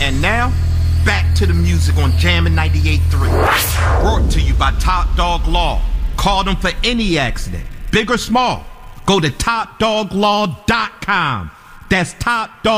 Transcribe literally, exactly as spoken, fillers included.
And now, back to the music on Jammin' ninety-eight point three. Brought to you by Top Dog Law. Call them for any accident, big or small. Go to top dog law dot com. That's Top Dog.